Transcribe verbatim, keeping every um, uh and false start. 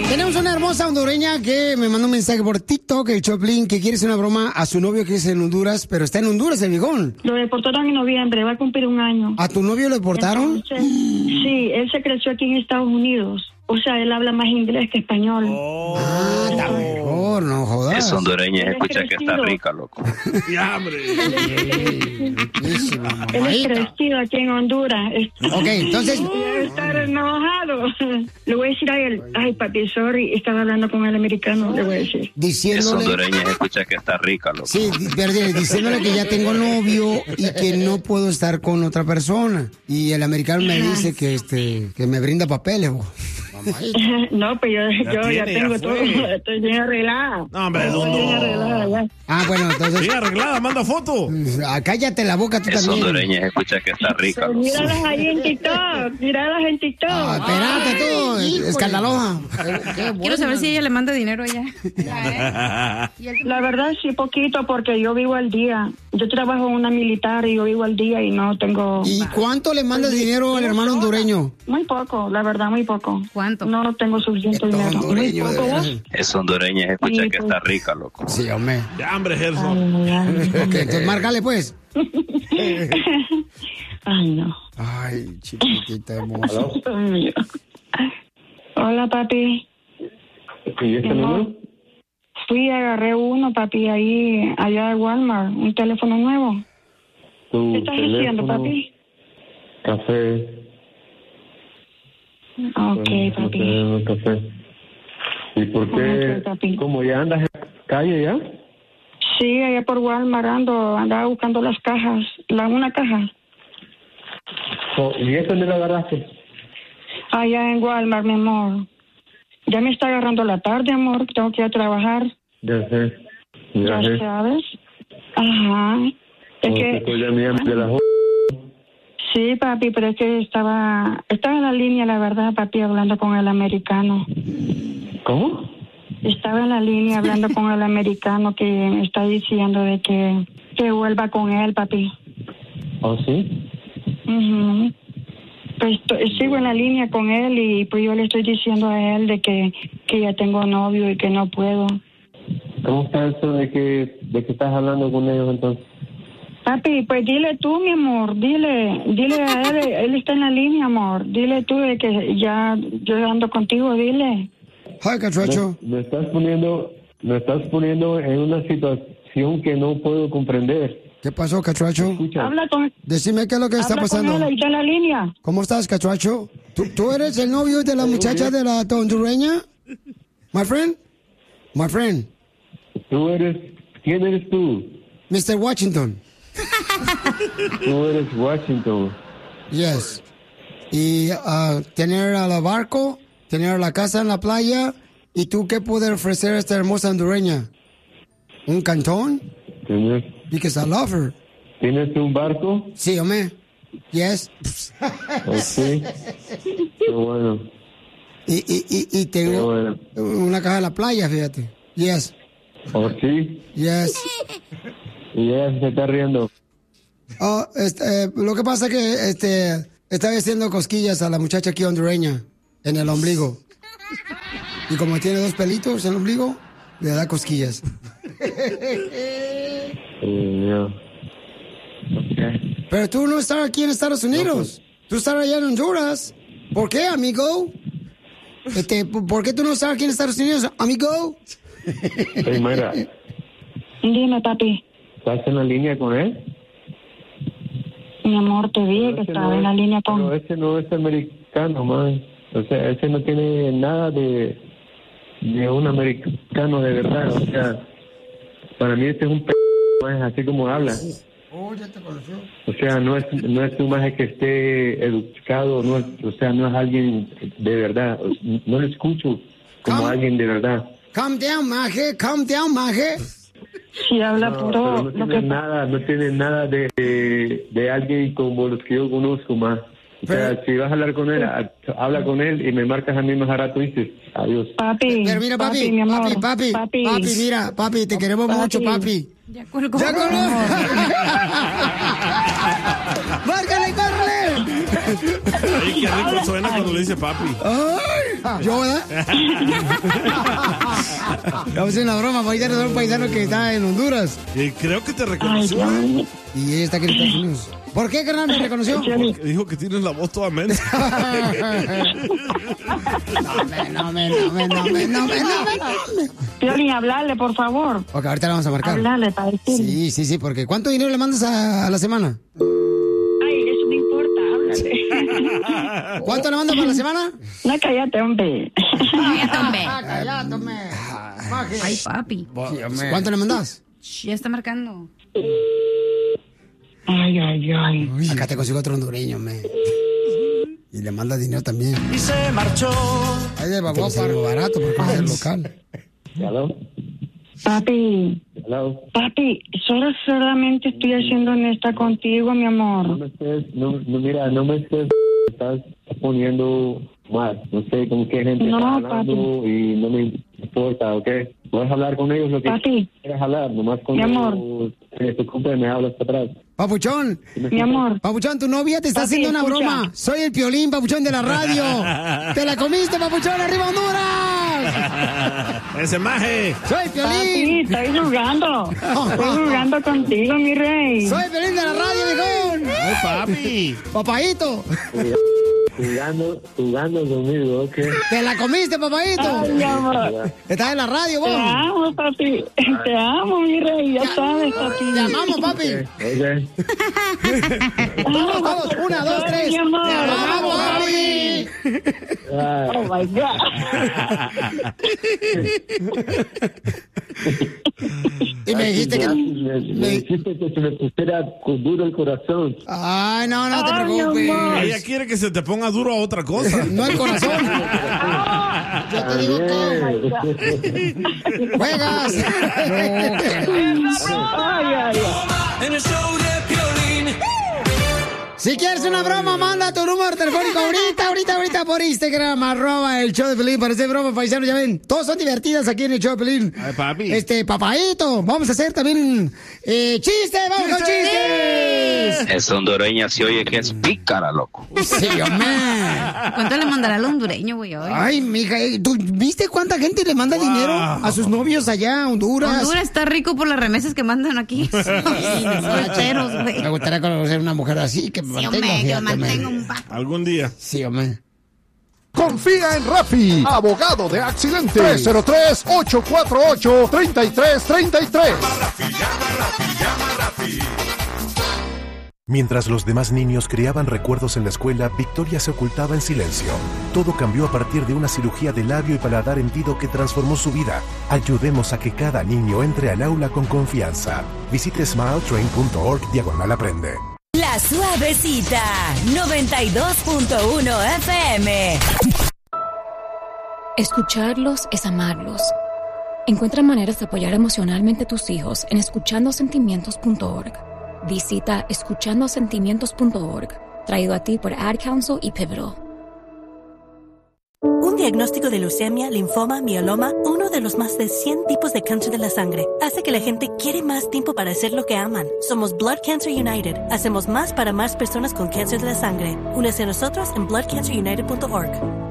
Tenemos una hermosa hondureña que me mandó un mensaje por TikTok, el Choplin, que quiere hacer una broma a su novio que es en Honduras, pero está en Honduras, el viejón. Lo deportaron en noviembre, va a cumplir un año. ¿A tu novio lo deportaron? Entonces, sí, él se creció aquí en Estados Unidos. O sea, él habla más inglés que español. Oh, ah, está mejor, no jodas. Es hondureña, escucha que está rica, loco. Ya, hombre. Él es crecido aquí en Honduras. Ok, entonces... Debe estar enojado. Le voy a decir a él, ay, papi, sorry, estaba hablando con el americano, le voy a decir. Diciéndole... Es hondureña, escucha que está rica, loco. Sí, perdón, diciéndole que ya tengo novio y que no puedo estar con otra persona. Y el americano me dice que este que me brinda papeles, bo. No, pues yo Ya ya, yo ya tiene, tengo ya todo, fue. estoy bien arreglada. No, hombre, Estoy no. bien arreglada ya. Ah, bueno, entonces... Sí, arreglada, manda foto. Ah, cállate la boca tú Es también. hondureña, escucha que está rica, Pues loco. míralas ahí en TikTok, míralas en TikTok. Ah, espérate tú, escandalosa. Quiero saber si ella le manda dinero allá. La verdad sí, poquito, porque yo vivo al día. Yo trabajo en una militar y yo vivo al día y no tengo... ¿Y cuánto le mandas dinero al hermano hondureño? Muy poco, la verdad, muy poco. ¿Cuánto? No tengo suficiente Estos dinero. Muy hondureños, de poco, veras. ¿vos? Es hondureña, escucha Sí, que pues. está rica, loco. Sí, hombre. Ya, hombre, Gerson. Ay, ay, Ok, entonces márcale pues. ay, no. Ay, chiquitita hermosa. Ay, Dios. Hola, papi. ¿Y este Mi amor. número? Fui y agarré uno, papi, ahí, allá de Walmart, un teléfono nuevo. Tu ¿Qué estás haciendo, teléfono, papi? Café. Ok, Bueno, papi. no tenemos café. ¿Y por qué? Ok, papi. ¿Cómo ya andas en la calle ya? Sí, allá por Walmart ando, andaba buscando las cajas, la una caja. Oh, ¿Y eso dónde lo agarraste? Allá en Walmart, mi amor. Ya me está agarrando la tarde, amor, tengo que ir a trabajar. Ya sé. Ya Ya sé. sabes. Ajá. Es Oh, que... te estoy llamando de la jo- Sí, papi, pero es que estaba... Estaba en la línea, la verdad, papi, hablando con el americano. ¿Cómo? Estaba en la línea hablando con el americano que me está diciendo de que, que vuelva con él, papi. ¿Oh, sí? Ujú. Pues to- sigo en la línea con él y pues yo le estoy diciendo a él de que, que ya tengo novio y que no puedo. ¿Cómo está eso de que, de que estás hablando con ellos entonces? Papi, pues dile tú, mi amor, dile, dile a él, él está en la línea, amor. Dile tú de que ya yo ando contigo, dile. Hi, Catracho. Me, me estás poniendo, me estás poniendo en una situación que no puedo comprender. ¿Qué pasó, Catracho? Escucha. Habla con, Decime qué es lo que está habla con pasando. él, ahí está en la línea. ¿Cómo estás, Catracho? ¿Tú, ¿Tú eres el novio de la muchacha de la hondureña? My friend? My friend. Tú eres, ¿quién eres tú? mister Washington. Tú eres Washington. Yes. Y uh, tener a la barco, tener la casa en la playa. ¿Y tú qué puedes ofrecer a esta hermosa hondureña? ¿Un cantón? ¿Tienes, Because I love her. ¿Tienes un barco? Sí, hombre. Yes. Ok. Qué bueno. Y, y, y, y Qué tengo bueno. una casa en la playa, fíjate. Yes. ¿Oh, sí? Yes. Y ella se está riendo. Oh, este, eh, lo que pasa es que este, estaba haciendo cosquillas a la muchacha aquí hondureña en el ombligo. Y como tiene dos pelitos en el ombligo, le da cosquillas. Eh, ya. Ok. Pero tú no estás aquí en Estados Unidos. Tú estás allá en Honduras. ¿Por qué, amigo? Este, ¿por qué tú no estás aquí en Estados Unidos, amigo? Hey, Mayra, Dime, papi. ¿estás en la línea con él? Mi amor, te dije Pero que ese estaba no en la es- línea Pero con... ese no es americano, man. O sea, ese no tiene nada de, de un americano de verdad. O sea, para mí este es un p***, man, así como habla. Oh, ya te conoció. O sea, no es, no es un maje que esté educado, no es, o sea, no es alguien de verdad. No lo escucho como ¿Cómo? alguien de verdad. Calm down, maje. Calm down, maje. Si habla No, puro... pero no lo tiene que... nada, no tiene nada de, de, de alguien como los que yo conozco más. O sea, Pero- si vas a hablar con él, ha- habla con él y me marcas a mí más a rato y dices, adiós. Papi, Pero mira, papi, mi amor, papi, papi, papi, mira, papi, te queremos Papi. mucho, papi. Ya colgó. ¡Ya colgó! ¡Márcale, córrele! Ay, qué rico suena cuando le dice papi. Ay, ¿yo, verdad? Vamos a hacer una broma, para ayudar a un paisano que está en Honduras. Eh, creo que te reconoció. Y ella está aquí en Estados Unidos. ¿Por qué, carnal, me reconoció? Porque dijo que tienes la voz toda mensa. No, me, no, me, no, me, no, me, no, me, no, me. Piolín, hablarle, por favor. Ok, ahorita le vamos a marcar. Hablarle para decirle. Sí, sí, sí, porque ¿cuánto dinero le mandas a, a la semana? Ay, eso no importa, háblale. ¿Cuánto le mandas para la semana? No, cállate, hombre. Cállate, hombre. Cállate, hombre. Ay, papi. ¿Cuánto le mandas? Shh, ya está marcando. Ay, ay, ay. Uy, acá te consigo otro hondureño, me. Y le manda dinero también. Y se marchó. Ahí de babó para barato porque es el local. Hello. Papi, Hello. papi, solo solamente estoy haciendo honesta contigo, mi No amor. me estés, no, no, mira, no me estés, estás poniendo mal. No sé con qué gente No, estás hablando papi. y no me importa, ¿ok? Puedes hablar con ellos lo que Papi. quieras hablar, nomás con Mi amor. se te ocupe me hablas para atrás. Papuchón. Mi amor. Papuchón, tu novia te está Papi, haciendo una escucha. broma. Soy el Piolín, Papuchón, de la radio. ¡Te la comiste, Papuchón! ¡Arriba Honduras! Ese maje. ¡Soy el Papi, Piolín! estoy jugando. Estoy jugando contigo, mi rey. ¡Soy el Piolín de la radio, viejón! Ay, papi. ¡Papaíto! Jugando, jugando conmigo, ¿ok? ¡Te la comiste, papaíto! Ay, mi amor. Estás en la radio, Te vos. amo, papi. Te amo, mi rey. Ya sabes, papi. Te amamos, papi. Ok. Todos, todos. Una, dos, Ay, tres. mi amor. Te amamos, papi. Ah, Oh, my God. Y me dijiste que... me, me dijiste que se me pusiera con duro el corazón. Ay, no, no te Ay, mi preocupes. amor. Ella quiere que se te ponga duro a otra cosa. No el corazón. Yo te digo que juegas. Ay, ay, ay. En el show de Piolín. Si quieres una broma, manda tu número telefónico ahorita, ahorita, ahorita por Instagram, arroba el show de Piolín. Para hacer broma, paisano, ya ven. Todos son divertidas aquí en el show de Piolín. Ay, papi. Este, papaíto. Vamos a hacer también eh, chistes. Vamos con chistes. Esa hondureña se oye que es pícara, loco. Sí, hombre. ¿Cuánto le mandará al hondureño, güey, hoy? Ay, mija, eh, ¿tú viste cuánta gente le manda dinero a sus novios allá a Honduras? Honduras está rico por las remesas que mandan aquí. Solteros, güey. Me gustaría conocer una mujer así que me Sí, mantenga. hombre, que fíjate, mantenga hombre. un pa. Algún día. Sí, hombre. Confía en Rafi, abogado de accidentes. tres cero tres, ocho cuatro ocho, tres tres tres tres. Mientras los demás niños creaban recuerdos en la escuela, Victoria se ocultaba en silencio. Todo cambió a partir de una cirugía de labio y paladar hendido que transformó su vida. Ayudemos a que cada niño entre al aula con confianza. Visite smiletrain punto org diagonal aprende. La Suavecita, noventa y dos punto uno F M. Escucharlos es amarlos. Encuentra maneras de apoyar emocionalmente a tus hijos en escuchando sentimientos punto org. Visita escuchando sentimientos punto org, traído a ti por Ad Council y Pivotal. Un diagnóstico de leucemia, linfoma, mieloma, uno de los más de cien tipos de cáncer de la sangre, hace que la gente quiere más tiempo para hacer lo que aman. Somos Blood Cancer United. Hacemos más para más personas con cáncer de la sangre. Únete a nosotros en blood cancer united punto org.